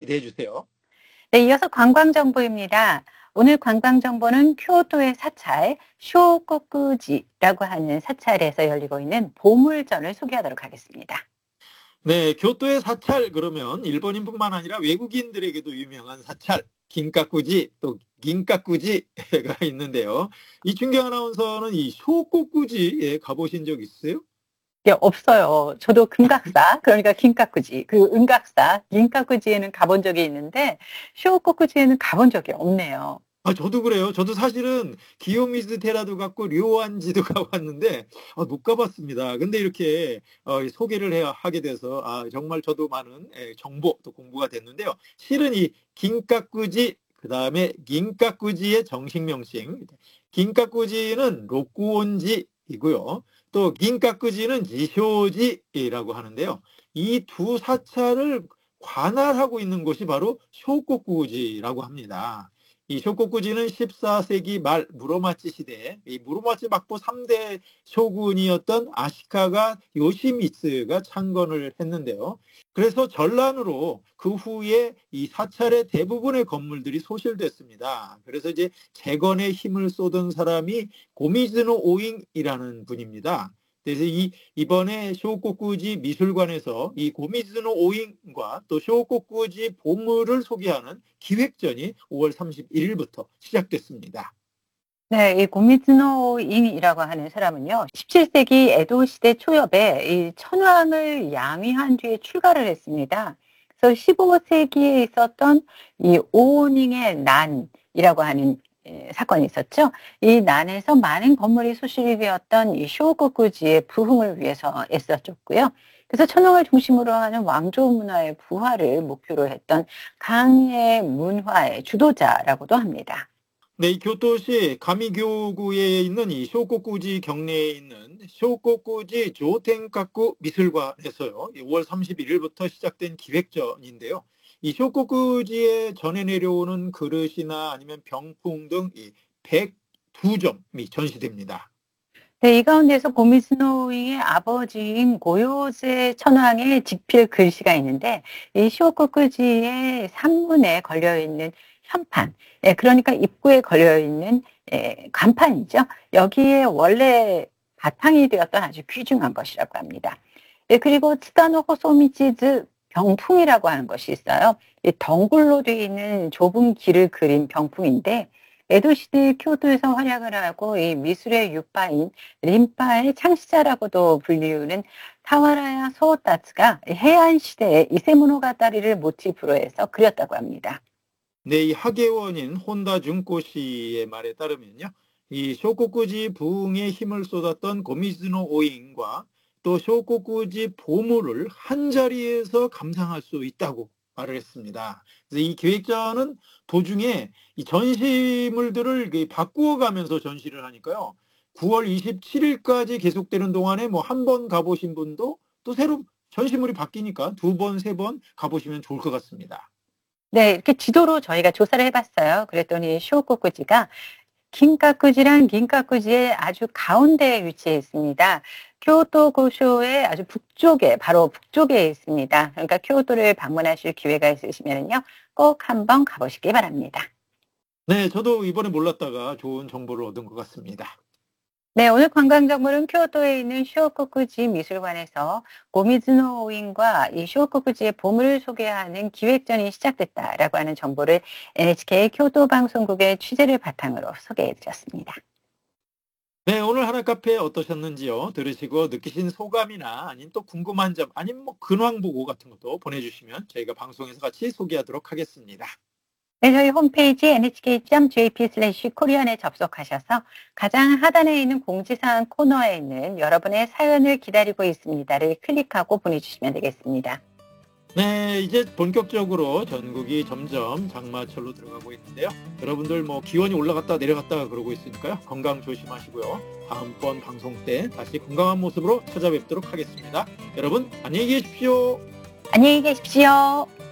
기대해 주세요. 네, 이어서 관광정보입니다. 오늘 관광정보는 쿄토의 사찰, 쇼코쿠지라고 하는 사찰에서 열리고 있는 보물전을 소개하도록 하겠습니다. 네, 교토의 사찰 그러면 일본인뿐만 아니라 외국인들에게도 유명한 사찰, 긴카쿠지 또 긴카쿠지가 있는데요. 이춘경 아나운서는 이 쇼코쿠지에 가보신 적 있으세요? 네, 없어요. 저도 금각사, 그러니까 긴카쿠지, 그 은각사, 긴카쿠지에는 가본 적이 있는데, 쇼코쿠지에는 가본 적이 없네요. 저도 그래요. 저도 사실은 기요미즈 테라도 갔고 료안지도 가봤는데 못 가봤습니다. 근데 이렇게 소개를 하게 돼서 정말 저도 많은 정보 또 공부가 됐는데요. 실은 이 긴카쿠지 그다음에 긴카쿠지의 정식 명칭 긴카쿠지는 로쿠온지이고요. 또 긴카쿠지는 지쇼지라고 하는데요. 이 두 사찰을 관할하고 있는 곳이 바로 쇼코쿠지라고 합니다. 이 쇼코쿠지는 14세기 말 무로마치 시대에 이 무로마치 막부 3대 쇼군이었던 아시카가 요시미츠가 창건을 했는데요. 그래서 전란으로 그 후에 이 사찰의 대부분의 건물들이 소실됐습니다. 그래서 이제 재건에 힘을 쏟은 사람이 고미즈노 오잉이라는 분입니다. 그래서 이번에 쇼코쿠지 미술관에서 이 고미즈노 오잉과 또 쇼코쿠지 보물을 소개하는 기획전이 5월 31일부터 시작됐습니다. 네, 이 고미즈노 인이라고 하는 사람은요, 17세기 에도 시대 초엽에 이 천황을 양위한 뒤에 출가를 했습니다. 그래서 15세기에 있었던 이 오닝의 난이라고 하는 사건이 있었죠. 이 난에서 많은 건물이 소실이 되었던 이 쇼고쿠지의 부흥을 위해서 애써줬고요. 그래서 천황을 중심으로 하는 왕조 문화의 부활을 목표로 했던 강의 문화의 주도자라고도 합니다. 네, 이 교토시 가미교구에 있는 이 쇼코쿠지 경내에 있는 쇼코쿠지 조텐카쿠 미술관에서요. 5월 31일부터 시작된 기획전인데요. 이 쇼코쿠지에 전해 내려오는 그릇이나 아니면 병풍 등 102점이 전시됩니다. 네, 이 가운데서 고미즈노이의 아버지인 고요제 천황의 직필 글씨가 있는데 이 쇼코쿠지의 산문에 걸려있는 현판, 그러니까 입구에 걸려있는 간판이죠. 여기에 원래 바탕이 되었던 아주 귀중한 것이라고 합니다. 그리고 츠다노 호소미치즈 병풍이라고 하는 것이 있어요. 이 덩굴로 되어 있는 좁은 길을 그린 병풍인데 에도 시대 교도에서 활약을 하고 이 미술의 유파인 린파의 창시자라고도 불리우는 타와라야 소오타츠가 해안 시대의 이세모노가타리를 모티프로 해서 그렸다고 합니다. 네, 이 학예원인 혼다 준코 씨의 말에 따르면요. 이 쇼코쿠지 부흥에 힘을 쏟았던 고미즈노 오인과 또 쇼코쿠지 보물을 한 자리에서 감상할 수 있다고 말을 했습니다. 그래서 이 기획자는 도중에 이 전시물들을 바꾸어 가면서 전시를 하니까요. 9월 27일까지 계속되는 동안에 뭐 한 번 가보신 분도 또 새로 전시물이 바뀌니까 두 번, 세 번 가보시면 좋을 것 같습니다. 네, 이렇게 지도로 저희가 조사를 해봤어요. 그랬더니 쇼코쿠지가 긴카쿠지랑 긴카쿠지의 아주 가운데에 위치해 있습니다. 교토 고쇼의 아주 북쪽에, 바로 북쪽에 있습니다. 그러니까 교토를 방문하실 기회가 있으시면요, 꼭 한번 가보시기 바랍니다. 네, 저도 이번에 몰랐다가 좋은 정보를 얻은 것 같습니다. 네, 오늘 관광정보는 교토에 있는 쇼코쿠지 미술관에서 고미즈노 오인과 이 쇼코쿠지의 보물을 소개하는 기획전이 시작됐다라고 하는 정보를 NHK 교토 방송국의 취재를 바탕으로 소개해 드렸습니다. 네, 오늘 하나 카페 어떠셨는지요? 들으시고 느끼신 소감이나 아니면 또 궁금한 점, 아니면 뭐 근황 보고 같은 것도 보내주시면 저희가 방송에서 같이 소개하도록 하겠습니다. 네, 저희 홈페이지 nhk.jp/korean에 접속하셔서 가장 하단에 있는 공지사항 코너에 있는 여러분의 사연을 기다리고 있습니다를 클릭하고 보내주시면 되겠습니다. 네, 이제 본격적으로 전국이 점점 장마철로 들어가고 있는데요. 여러분들 뭐 기온이 올라갔다 내려갔다 그러고 있으니까요. 건강 조심하시고요. 다음번 방송 때 다시 건강한 모습으로 찾아뵙도록 하겠습니다. 여러분 안녕히 계십시오. 안녕히 계십시오.